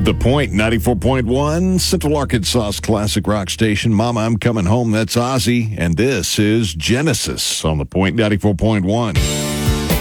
The Point 94.1, Central Arkansas's classic rock station. Mama, I'm Coming Home. That's Ozzy. And this is Genesis on The Point 94.1.